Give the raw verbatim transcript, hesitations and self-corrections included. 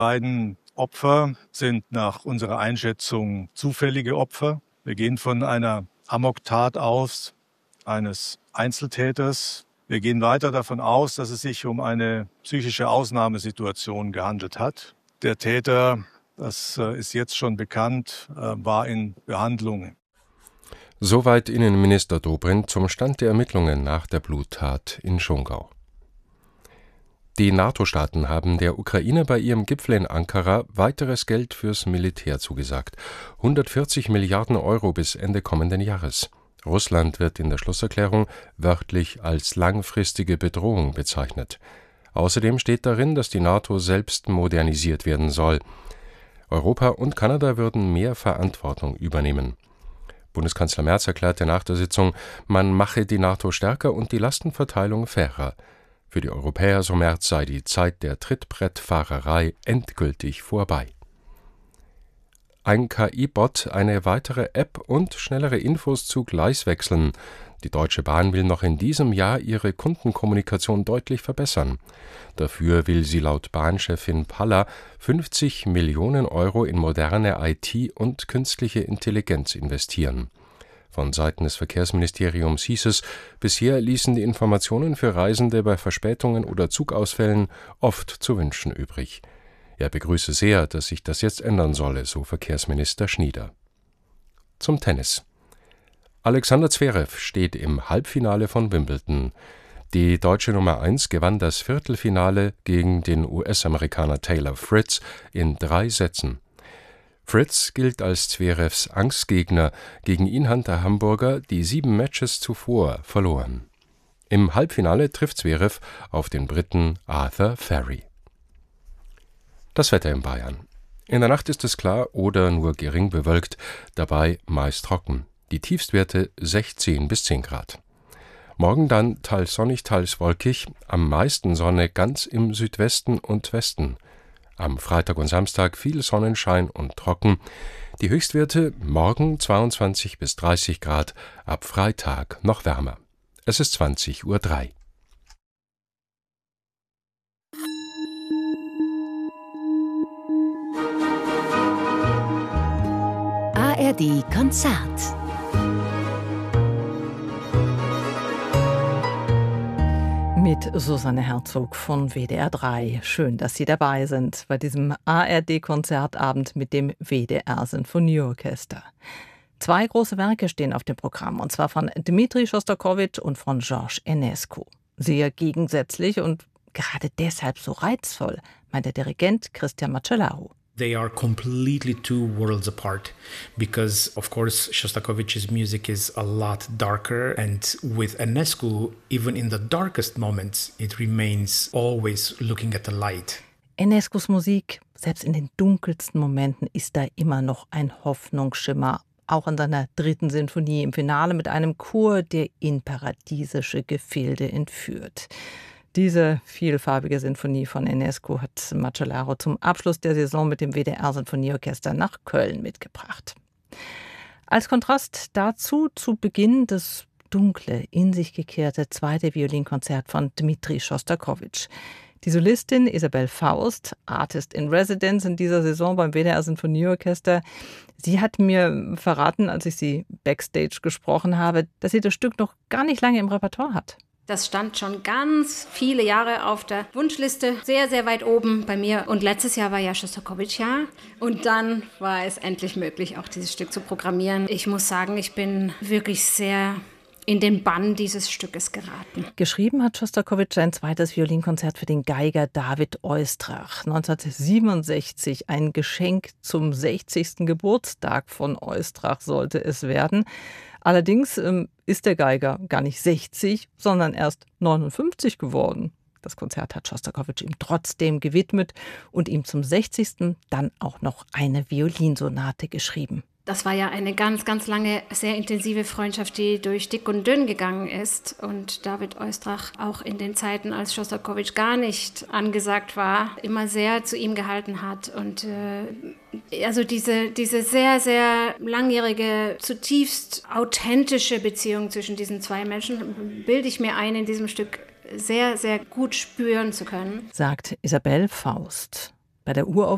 Beiden Opfer sind nach unserer Einschätzung zufällige Opfer. Wir gehen von einer Amoktat aus, eines Einzeltäters. Wir gehen weiter davon aus, dass es sich um eine psychische Ausnahmesituation gehandelt hat. Der Täter, das ist jetzt schon bekannt, war in Behandlung. Soweit Innenminister Dobrindt zum Stand der Ermittlungen nach der Bluttat in Schongau. Die NATO-Staaten haben der Ukraine bei ihrem Gipfel in Ankara weiteres Geld fürs Militär zugesagt. hundertvierzig Milliarden Euro bis Ende kommenden Jahres. Russland wird in der Schlusserklärung wörtlich als langfristige Bedrohung bezeichnet. Außerdem steht darin, dass die NATO selbst modernisiert werden soll. Europa und Kanada würden mehr Verantwortung übernehmen. Bundeskanzler Merz erklärte nach der Sitzung, man mache die NATO stärker und die Lastenverteilung fairer. Für die Europäer, so Merz, sei die Zeit der Trittbrettfahrerei endgültig vorbei. Ein K I-Bot, eine weitere App und schnellere Infos zu Gleiswechseln. Die Deutsche Bahn will noch in diesem Jahr ihre Kundenkommunikation deutlich verbessern. Dafür will sie laut Bahnchefin Paller fünfzig Millionen Euro in moderne I T und künstliche Intelligenz investieren. Von Seiten des Verkehrsministeriums hieß es, bisher ließen die Informationen für Reisende bei Verspätungen oder Zugausfällen oft zu wünschen übrig. Er begrüße sehr, dass sich das jetzt ändern solle, so Verkehrsminister Schnieder. Zum Tennis. Alexander Zverev steht im Halbfinale von Wimbledon. Die deutsche Nummer eins gewann das Viertelfinale gegen den U S-Amerikaner Taylor Fritz in drei Sätzen. Fritz gilt als Zverevs Angstgegner. Gegen ihn hat der Hamburger die sieben Matches zuvor verloren. Im Halbfinale trifft Zverev auf den Briten Arthur Ferry. Das Wetter in Bayern. In der Nacht ist es klar oder nur gering bewölkt, dabei meist trocken. Die Tiefstwerte sechzehn bis zehn Grad. Morgen dann teils sonnig, teils wolkig, am meisten Sonne ganz im Südwesten und Westen. Am Freitag und Samstag viel Sonnenschein und trocken. Die Höchstwerte morgen zweiundzwanzig bis dreißig Grad, ab Freitag noch wärmer. Es ist zwanzig Uhr drei. A R D Konzert. Mit Susanne Herzog von W D R drei. Schön, dass Sie dabei sind bei diesem A R D-Konzertabend mit dem W D R-Sinfonieorchester. Zwei große Werke stehen auf dem Programm, und zwar von Dmitri Schostakowitsch und von George Enescu. Sehr gegensätzlich und gerade deshalb so reizvoll, meint der Dirigent Christian Macellaro. They are completely two worlds apart because, of course, Shostakovich's music is a lot darker, and with Enescu, even in the darkest moments, it remains always looking at the light. Enescus Musik, selbst in den dunkelsten Momenten, ist da immer noch ein Hoffnungsschimmer. Auch in seiner dritten Sinfonie im Finale mit einem Chor, der in paradiesische Gefilde entführt. Diese vielfarbige Sinfonie von Enescu hat Macellaro zum Abschluss der Saison mit dem W D R-Sinfonieorchester nach Köln mitgebracht. Als Kontrast dazu zu Beginn das dunkle, in sich gekehrte zweite Violinkonzert von Dmitri Schostakowitsch. Die Solistin Isabelle Faust, Artist in Residence in dieser Saison beim W D R-Sinfonieorchester, sie hat mir verraten, als ich sie backstage gesprochen habe, dass sie das Stück noch gar nicht lange im Repertoire hat. Das stand schon ganz viele Jahre auf der Wunschliste, sehr, sehr weit oben bei mir. Und letztes Jahr war ja Schostakowitsch-Jahr. Und dann war es endlich möglich, auch dieses Stück zu programmieren. Ich muss sagen, ich bin wirklich sehr in den Bann dieses Stückes geraten. Geschrieben hat Schostakowitsch sein zweites Violinkonzert für den Geiger David Oistrakh. neunzehnhundertsiebenundsechzig, ein Geschenk zum sechzigsten Geburtstag von Oistrakh sollte es werden. Allerdings ähm, ist der Geiger gar nicht sechzig, sondern erst neunundfünfzig geworden. Das Konzert hat Schostakowitsch ihm trotzdem gewidmet und ihm zum sechzigsten dann auch noch eine Violinsonate geschrieben. Das war ja eine ganz, ganz lange, sehr intensive Freundschaft, die durch dick und dünn gegangen ist. Und David Oistrakh auch in den Zeiten, als Schostakowitsch gar nicht angesagt war, immer sehr zu ihm gehalten hat. Und äh, also diese, diese sehr, sehr langjährige, zutiefst authentische Beziehung zwischen diesen zwei Menschen, bilde ich mir ein, in diesem Stück sehr, sehr gut spüren zu können. Sagt Isabelle Faust. Bei der Uraufführung